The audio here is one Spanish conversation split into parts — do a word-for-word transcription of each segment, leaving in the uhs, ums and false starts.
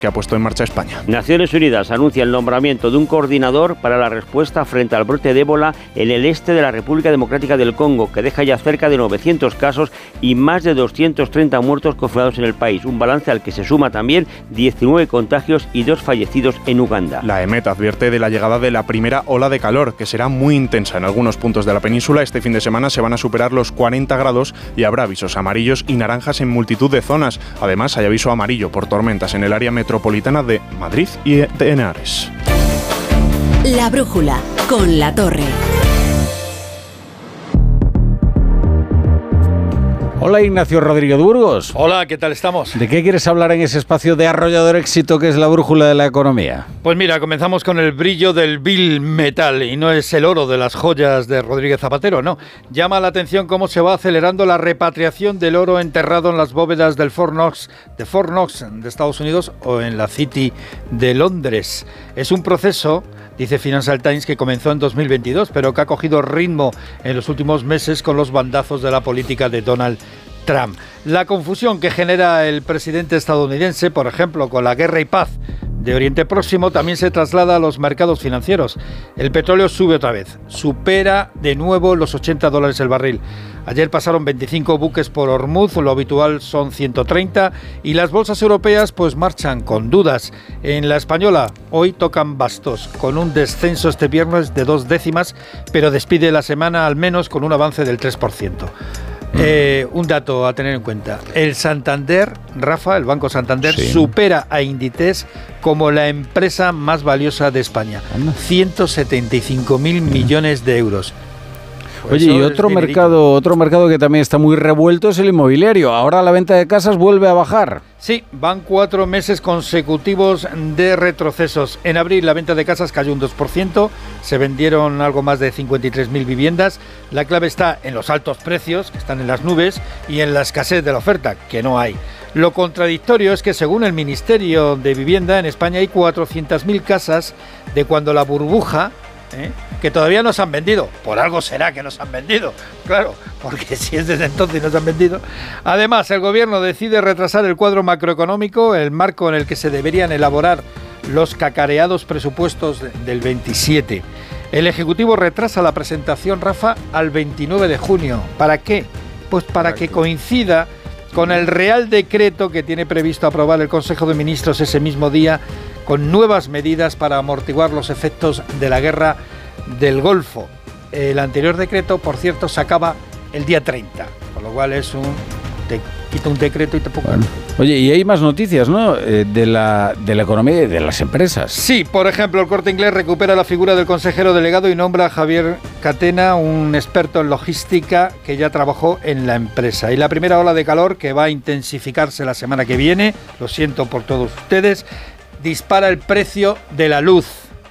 que ha puesto en marcha España. Naciones Unidas anuncia el nombramiento de un coordinador para la respuesta frente al brote de ébola en el este de la República Democrática del Congo, que deja ya cerca de novecientos casos y más de doscientos treinta muertos confirmados en el país, un balance al que se suma también diecinueve contagios y dos fallecidos en Uganda. La EMET advierte de la llegada de la primera ola de calor, que será muy intensa en algunos puntos de la península. Este fin de semana se van a superar los cuarenta grados y habrá avisos amarillos y naranjas en multitud de zonas. Además, hay aviso amarillo por tormentas en el área metropolitana de Madrid y de Henares. La brújula con La Torre. Hola, Ignacio Rodríguez Burgos. Hola, ¿qué tal estamos? ¿De qué quieres hablar en ese espacio de arrollador éxito que es la brújula de la economía? Pues mira, comenzamos con el brillo del vil metal, y no es el oro de las joyas de Rodríguez Zapatero, no. Llama la atención cómo se va acelerando la repatriación del oro enterrado en las bóvedas del Fort Knox, de Fort Knox de Estados Unidos o en la City de Londres. Es un proceso, dice Financial Times, que comenzó en dos mil veintidós, pero que ha cogido ritmo en los últimos meses con los bandazos de la política de Donald Trump. La confusión que genera el presidente estadounidense, por ejemplo, con la guerra y paz de Oriente Próximo, también se traslada a los mercados financieros. El petróleo sube otra vez, supera de nuevo los ochenta dólares el barril. Ayer pasaron veinticinco buques por Hormuz, lo habitual son ciento treinta, y las bolsas europeas pues marchan con dudas. En la española hoy tocan bastos, con un descenso este viernes de dos décimas, pero despide la semana al menos con un avance del tres por ciento. Eh, un dato a tener en cuenta: el Santander, Rafa, el Banco Santander, sí, supera a Inditex como la empresa más valiosa de España. ciento setenta y cinco mil millones de euros. Oye, y otro mercado, otro mercado que también está muy revuelto es el inmobiliario. Ahora la venta de casas vuelve a bajar. Sí, van cuatro meses consecutivos de retrocesos. En abril la venta de casas cayó un dos por ciento, se vendieron algo más de cincuenta y tres mil viviendas. La clave está en los altos precios, que están en las nubes, y en la escasez de la oferta, que no hay. Lo contradictorio es que, según el Ministerio de Vivienda, en España hay cuatrocientas mil casas de cuando la burbuja, ¿Eh? que todavía no se han vendido. Por algo será que no se han vendido, claro, porque si es desde entonces no se han vendido. Además, el gobierno decide retrasar el cuadro macroeconómico, el marco en el que se deberían elaborar los cacareados presupuestos del veintisiete. El Ejecutivo retrasa la presentación, Rafa, al veintinueve de junio. ¿Para qué? Pues para que coincida con el Real Decreto que tiene previsto aprobar el Consejo de Ministros ese mismo día, con nuevas medidas para amortiguar los efectos de la guerra del Golfo. El anterior decreto, por cierto, se acaba el día treinta, con lo cual es un... te quita un decreto y te pongo... Bueno. Oye, y hay más noticias, ¿no?, eh, de la, de la economía y de las empresas. Sí, por ejemplo, el Corte Inglés recupera la figura del consejero delegado y nombra a Javier Catena, un experto en logística que ya trabajó en la empresa. Y la primera ola de calor, que va a intensificarse la semana que viene, lo siento por todos ustedes, dispara el precio de la luz.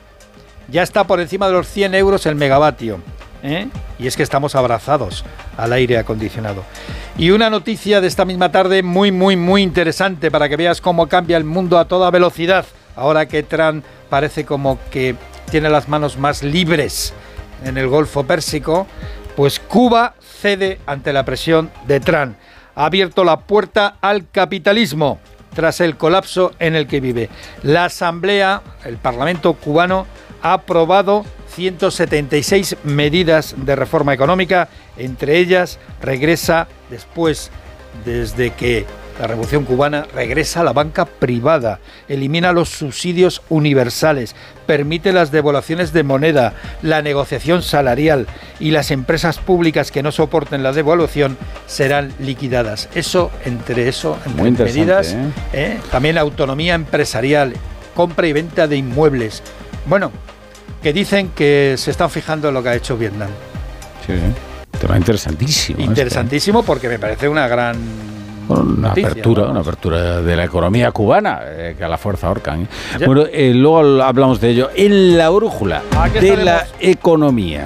Ya está por encima de los cien euros el megavatio, ¿eh? Y es que estamos abrazados al aire acondicionado. Y una noticia de esta misma tarde muy, muy, muy interesante para que veas cómo cambia el mundo a toda velocidad, ahora que Trump parece como que tiene las manos más libres en el Golfo Pérsico. Pues Cuba cede ante la presión de Trump. Ha abierto la puerta al capitalismo tras el colapso en el que vive. La Asamblea, el Parlamento cubano, ha aprobado ciento setenta y seis medidas de reforma económica. Entre ellas, regresa después, desde que la Revolución Cubana, regresa la banca privada, elimina los subsidios universales, permite las devaluaciones de moneda, la negociación salarial, y las empresas públicas que no soporten la devaluación serán liquidadas. Eso, entre eso, entre Muy medidas, ¿eh? ¿eh? También autonomía empresarial, compra y venta de inmuebles. Bueno, que dicen que se están fijando en lo que ha hecho Vietnam. Sí, tema interesantísimo. Interesantísimo, este. Porque me parece una gran... Una noticia, apertura, ¿no? Una apertura de la economía cubana, eh, que a la fuerza ahorcan. ¿eh? Bueno, eh, luego hablamos de ello en la brújula de estaremos? La economía.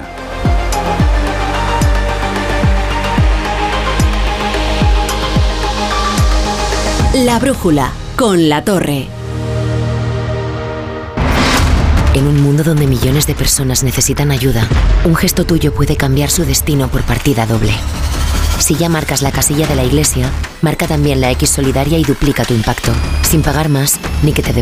La brújula con La Torre. En un mundo donde millones de personas necesitan ayuda, un gesto tuyo puede cambiar su destino por partida doble. Si ya marcas la casilla de la iglesia, marca también la X solidaria y duplica tu impacto, sin pagar más ni que te devuelvan.